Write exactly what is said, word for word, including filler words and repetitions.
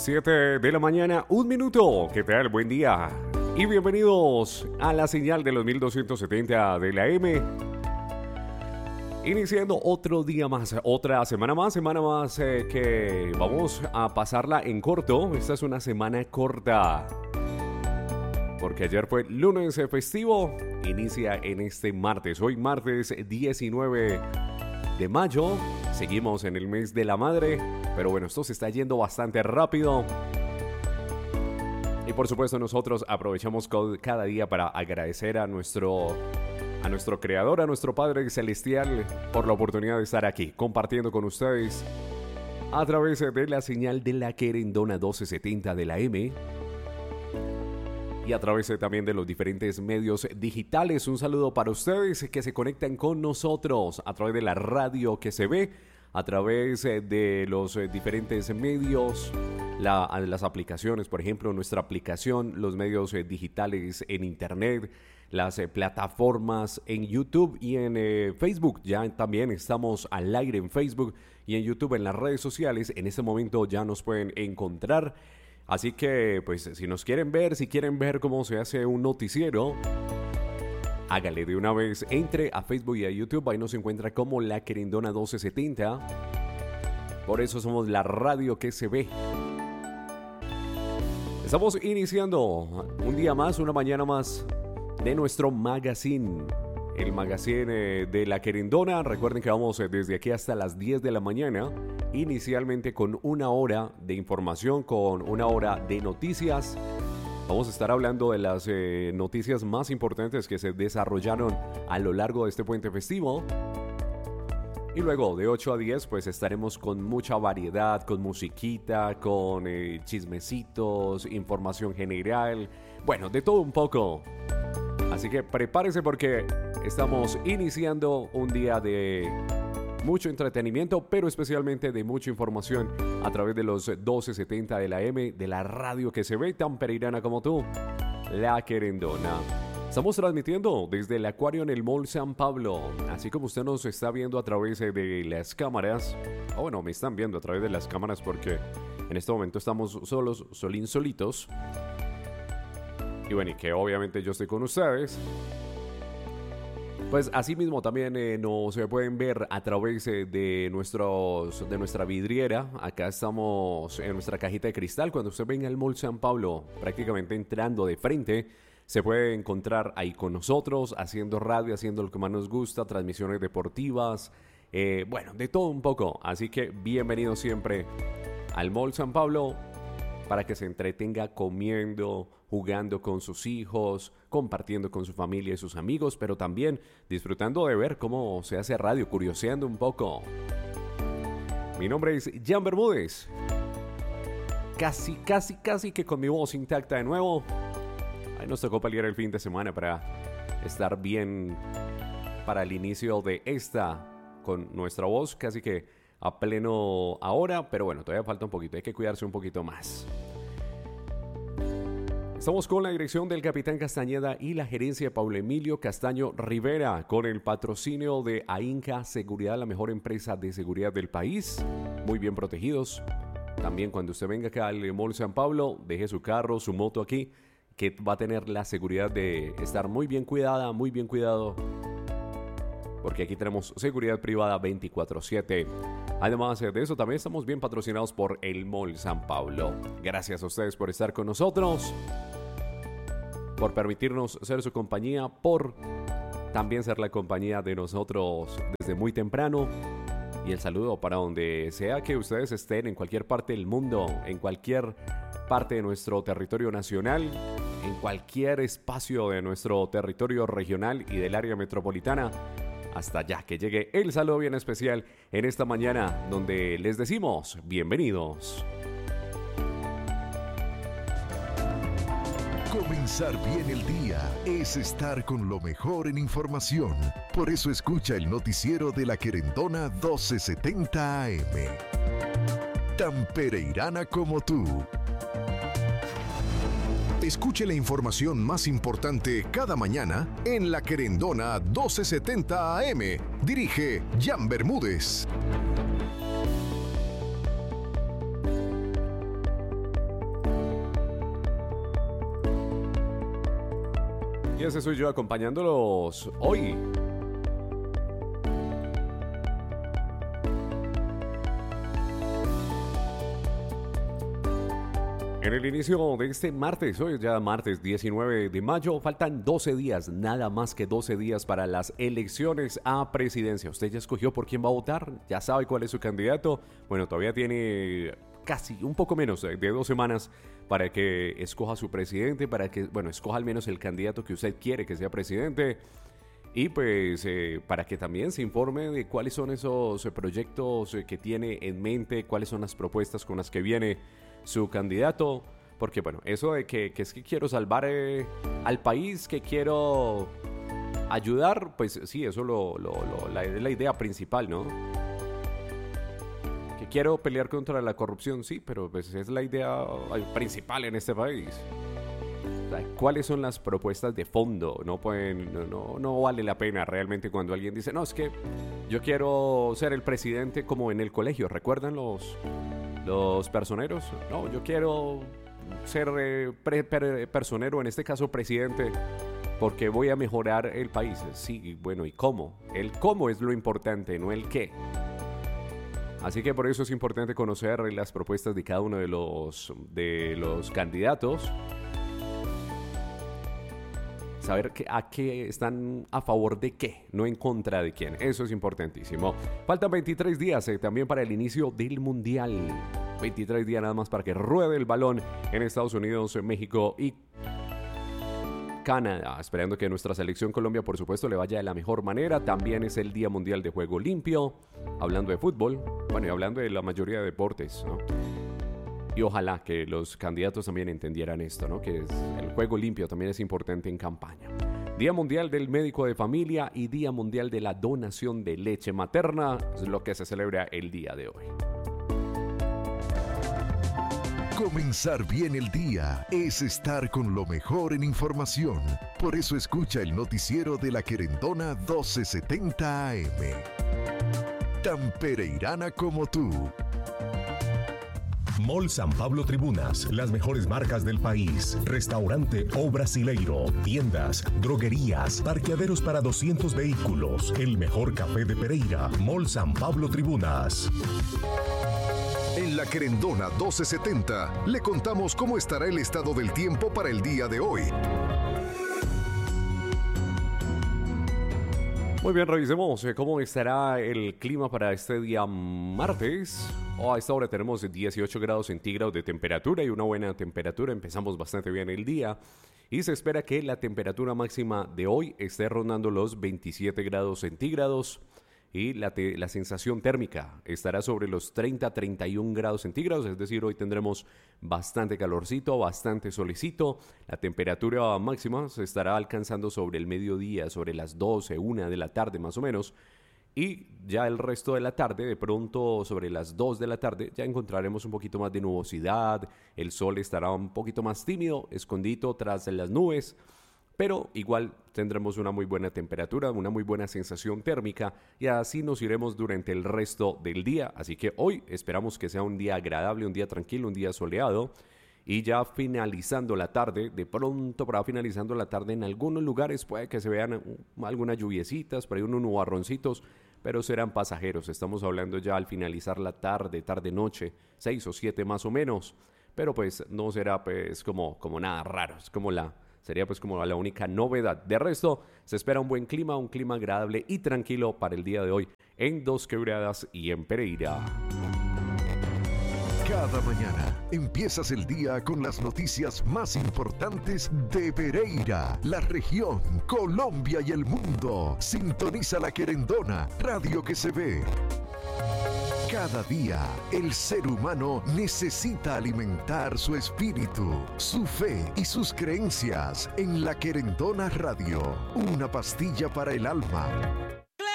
siete de la mañana, un minuto. ¿Qué tal? Buen día. Y bienvenidos a la señal de los mil doscientos setenta de la M. Iniciando otro día más, otra semana más, semana más eh, que vamos a pasarla en corto. Esta es una semana corta, porque ayer fue lunes festivo, inicia en este martes. Hoy martes diecinueve de mayo, seguimos en el mes de la madre, pero bueno, esto se está yendo bastante rápido. Y por supuesto nosotros aprovechamos cada día para agradecer a nuestro... a nuestro Creador, a nuestro Padre Celestial, por la oportunidad de estar aquí, compartiendo con ustedes a través de la señal de la Querendona doce setenta de la M y a través también de los diferentes medios digitales. Un saludo para ustedes que se conectan con nosotros a través de la radio que se ve, a través de los diferentes medios, la, las aplicaciones, por ejemplo, nuestra aplicación, los medios digitales en internet, las eh, plataformas en YouTube y en eh, Facebook. Ya también estamos al aire en Facebook y en YouTube, en las redes sociales. En este momento ya nos pueden encontrar. Así que, pues, si nos quieren ver, si quieren ver cómo se hace un noticiero, hágale de una vez. Entre a Facebook y a YouTube. Ahí nos encuentra como La Querendona doce setenta. Por eso somos la radio que se ve. Estamos iniciando un día más, una mañana más de nuestro magazine, el magazine eh, de La Querendona. Recuerden que vamos eh, desde aquí hasta las diez de la mañana, inicialmente con una hora de información, con una hora de noticias. Vamos a estar hablando de las eh, noticias más importantes que se desarrollaron a lo largo de este puente festivo. Y luego de ocho a diez pues estaremos con mucha variedad, con musiquita, con eh, chismecitos, información general, bueno, de todo un poco. Así que prepárese porque estamos iniciando un día de mucho entretenimiento, pero especialmente de mucha información a través de los doce setenta de la M, de la radio que se ve tan pereirana como tú, La Querendona. Estamos transmitiendo desde el acuario en el Mall San Pablo, así como usted nos está viendo a través de las cámaras. Oh, bueno, me están viendo a través de las cámaras porque en este momento estamos solos, solín solitos. Y bueno, y que obviamente yo estoy con ustedes. Pues así mismo también eh, nos eh, pueden ver a través eh, de, nuestros, de nuestra vidriera. Acá estamos en nuestra cajita de cristal. Cuando usted venga al Mall San Pablo, prácticamente entrando de frente, se puede encontrar ahí con nosotros, haciendo radio, haciendo lo que más nos gusta, transmisiones deportivas, eh, bueno, de todo un poco. Así que bienvenido siempre al Mall San Pablo, para que se entretenga comiendo, jugando con sus hijos, compartiendo con su familia y sus amigos, pero también disfrutando de ver cómo se hace radio, curioseando un poco. Mi nombre es Jan Bermúdez. Casi, casi, casi que con mi voz intacta de nuevo. Ahí nos tocó paliar el fin de semana para estar bien para el inicio de esta con nuestra voz casi que a pleno ahora, pero bueno, todavía falta un poquito, hay que cuidarse un poquito más. Estamos con la dirección del Capitán Castañeda y la gerencia de Paulo Emilio Castaño Rivera, con el patrocinio de AINCA Seguridad, la mejor empresa de seguridad del país, muy bien protegidos. También cuando usted venga acá al Mall San Pablo, deje su carro, su moto aquí, que va a tener la seguridad de estar muy bien cuidada, muy bien cuidado, porque aquí tenemos seguridad privada veinticuatro siete. Además de eso, también estamos bien patrocinados por el Mall San Pablo. Gracias a ustedes por estar con nosotros, por permitirnos ser su compañía, por también ser la compañía de nosotros desde muy temprano. Y el saludo para donde sea que ustedes estén, en cualquier parte del mundo, en cualquier parte de nuestro territorio nacional, en cualquier espacio de nuestro territorio regional y del área metropolitana. Hasta allá, que llegue el saludo bien especial en esta mañana, donde les decimos bienvenidos. Comenzar bien el día es estar con lo mejor en información. Por eso escucha el noticiero de La Querendona doce setenta A M. Tan pereirana como tú. Escuche la información más importante cada mañana en La Querendona doce setenta A M. Dirige Jan Bermúdez. Y ese soy yo acompañándolos hoy. En el inicio de este martes, hoy es ya martes diecinueve de mayo, faltan doce días, nada más que doce días para las elecciones a presidencia. ¿Usted ya escogió por quién va a votar? ¿Ya sabe cuál es su candidato? Bueno, todavía tiene casi un poco menos de dos semanas para que escoja su presidente, para que, bueno, escoja al menos el candidato que usted quiere que sea presidente. Y pues eh, para que también se informe de cuáles son esos eh, proyectos eh, que tiene en mente, cuáles son las propuestas con las que viene su candidato, porque bueno, eso de que, que es que quiero salvar eh, al país, que quiero ayudar, pues sí, eso lo, lo, lo, la, es la idea principal, ¿no? Que quiero pelear contra la corrupción, sí, pero pues es la idea principal en este país. O sea, ¿cuáles son las propuestas de fondo? No pueden, no, no, no vale la pena realmente cuando alguien dice, no, es que yo quiero ser el presidente como en el colegio, ¿recuerdan los... Los personeros? No, yo quiero ser eh, pre, pre, personero, en este caso presidente, porque voy a mejorar el país. Sí, bueno, ¿y cómo? El cómo es lo importante, no el qué. Así que por eso es importante conocer las propuestas de cada uno de los, de los candidatos. Saber que, a qué están a favor de qué, no en contra de quién. Eso es importantísimo. Faltan veintitrés días eh, también para el inicio del Mundial. veintitrés días nada más para que ruede el balón en Estados Unidos, México y Canadá. Esperando que nuestra selección Colombia, por supuesto, le vaya de la mejor manera. También es el Día Mundial de Juego Limpio. Hablando de fútbol, bueno, y hablando de la mayoría de deportes, ¿no? Y ojalá que los candidatos también entendieran esto, ¿no? Que es el juego limpio también es importante en campaña. Día Mundial del Médico de Familia y Día Mundial de la Donación de Leche Materna es lo que se celebra el día de hoy. Comenzar bien el día es estar con lo mejor en información. Por eso escucha el noticiero de La Querendona doce setenta A M. Tan pereirana como tú. Mall San Pablo Tribunas, las mejores marcas del país, restaurante O Brasileiro, tiendas, droguerías, parqueaderos para doscientos vehículos, el mejor café de Pereira, Mall San Pablo Tribunas. En La Querendona doce setenta le contamos cómo estará el estado del tiempo para el día de hoy. Muy bien, revisemos cómo estará el clima para este día martes. Oh, a esta hora tenemos dieciocho grados centígrados de temperatura y una buena temperatura. Empezamos bastante bien el día y se espera que la temperatura máxima de hoy esté rondando los veintisiete grados centígrados y la, te- la sensación térmica estará sobre los treinta a treinta y un grados centígrados, es decir, hoy tendremos bastante calorcito, bastante solecito. La temperatura máxima se estará alcanzando sobre el mediodía, sobre las doce, una de la tarde más o menos. Y ya el resto de la tarde, de pronto sobre las dos de la tarde, ya encontraremos un poquito más de nubosidad, el sol estará un poquito más tímido, escondido tras las nubes, pero igual tendremos una muy buena temperatura, una muy buena sensación térmica y así nos iremos durante el resto del día. Así que hoy esperamos que sea un día agradable, un día tranquilo, un día soleado. Y ya finalizando la tarde, de pronto para finalizando la tarde en algunos lugares puede que se vean algunas lluviecitas, por ahí unos nubarroncitos, pero serán pasajeros. Estamos hablando ya al finalizar la tarde, tarde-noche, seis o siete más o menos, pero pues no será pues como, como nada raro, es como la, sería pues como la única novedad. De resto, se espera un buen clima, un clima agradable y tranquilo para el día de hoy en Dos Quebradas y en Pereira. Cada mañana empiezas el día con las noticias más importantes de Pereira, la región, Colombia y el mundo. Sintoniza La Querendona, radio que se ve. Cada día, el ser humano necesita alimentar su espíritu, su fe y sus creencias en La Querendona Radio, una pastilla para el alma.